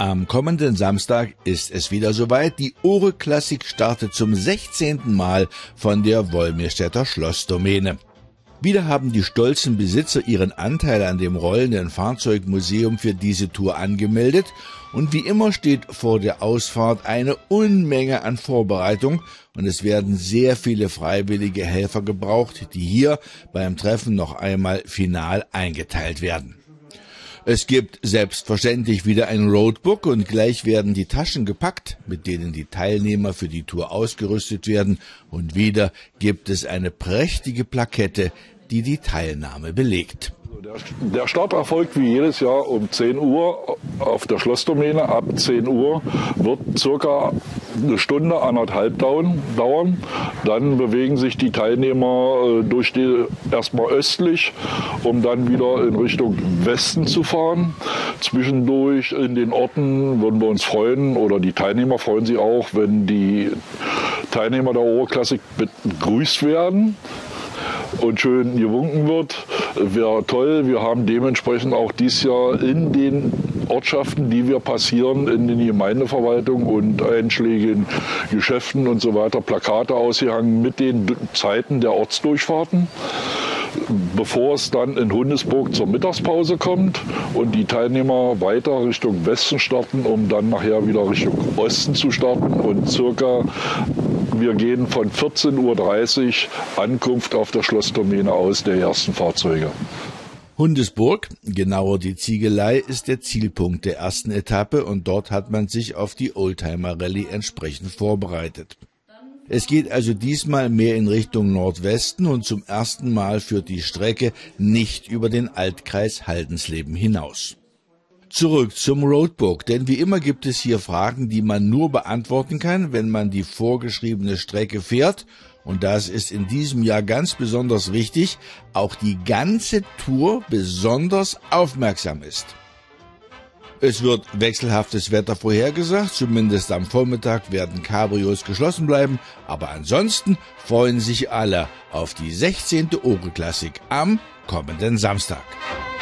Am kommenden Samstag ist es wieder soweit. Die Ore-Klassik startet zum 16. Mal von der Wolmirstädter Schlossdomäne. Wieder haben die stolzen Besitzer ihren Anteil an dem rollenden Fahrzeugmuseum für diese Tour angemeldet und wie immer steht vor der Ausfahrt eine Unmenge an Vorbereitung und es werden sehr viele freiwillige Helfer gebraucht, die hier beim Treffen noch einmal final eingeteilt werden. Es gibt selbstverständlich wieder ein Roadbook und gleich werden die Taschen gepackt, mit denen die Teilnehmer für die Tour ausgerüstet werden. Und wieder gibt es eine prächtige Plakette, die die Teilnahme belegt. Der Start erfolgt wie jedes Jahr um 10 Uhr auf der Schlossdomäne. Ab 10 Uhr wird circa eine Stunde, 1,5 dauern. Dann bewegen sich die Teilnehmer erstmal östlich, um dann wieder in Richtung Westen zu fahren. Zwischendurch in den Orten würden wir uns freuen, oder die Teilnehmer freuen sich auch, wenn die Teilnehmer der Ore-Klassik begrüßt werden und schön gewunken wird. Wäre toll. Wir haben dementsprechend auch dieses Jahr in den Ortschaften, die wir passieren, in den Gemeindeverwaltungen und einschlägigen Geschäften und so weiter, Plakate ausgehangen mit den Zeiten der Ortsdurchfahrten, bevor es dann in Hundesburg zur Mittagspause kommt und die Teilnehmer weiter Richtung Westen starten, um dann nachher wieder Richtung Osten zu starten und wir gehen von 14:30 Uhr Ankunft auf der Schlossdomäne aus der ersten Fahrzeuge. Hundesburg, genauer die Ziegelei, ist der Zielpunkt der ersten Etappe und dort hat man sich auf die Oldtimer-Rallye entsprechend vorbereitet. Es geht also diesmal mehr in Richtung Nordwesten und zum ersten Mal führt die Strecke nicht über den Altkreis Haldensleben hinaus. Zurück zum Roadbook, denn wie immer gibt es hier Fragen, die man nur beantworten kann, wenn man die vorgeschriebene Strecke fährt. Und das ist in diesem Jahr ganz besonders wichtig, auch die ganze Tour besonders aufmerksam ist. Es wird wechselhaftes Wetter vorhergesagt, zumindest am Vormittag werden Cabrios geschlossen bleiben, aber ansonsten freuen sich alle auf die 16. Ore-Klassik am kommenden Samstag.